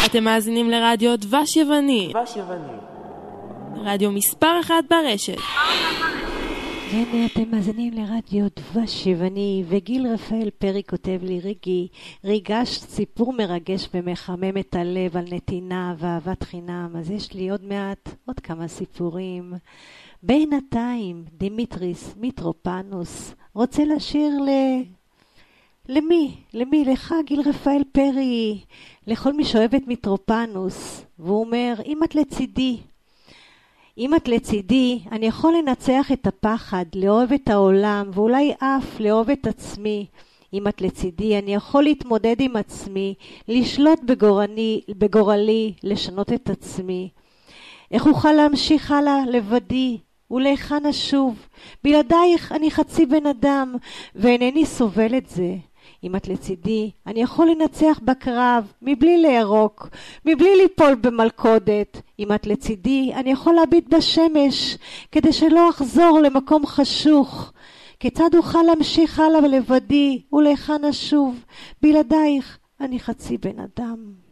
אתם מאזינים לרדיו דבש יווני. רדיו מספר 1 ברשת. והנה אתם מאזינים לרדיו דבש יווני, וגיל רפאל פרי כותב לי: ריגשת סיפור מרגש ומחמם את הלב על נתינה ואהבת חינם. אז יש לי עוד כמה סיפורים. בינתיים דימיטריס מיטרופנוס רוצה לשיר למי? לך גיל רפאל פרי, לכל מי שאוהב את מיטרופנוס. והוא אומר: אם את לצידי, אני יכול לנצח את הפחד, לאהוב את העולם, ואולי אף לאהוב את עצמי. אם את לצידי, אני יכול להתמודד עם עצמי, לשלוט בגורלי, לשנות את עצמי. איך אוכל להמשיך הלאה לבדי, ולהיכן אשוב? בלעדייך אני חצי בן אדם, ואינני סובל את זה. אם את לצידי, אני יכול לנצח בקרב, מבלי לירוק, מבלי ליפול במלכודת. אם את לצידי, אני יכול להביט בשמש, כדי שלא אחזור למקום חשוך. כיצד אוכל להמשיך הלאה לבדי, ולהיכן אשוב? בלעדייך אני חצי בן אדם.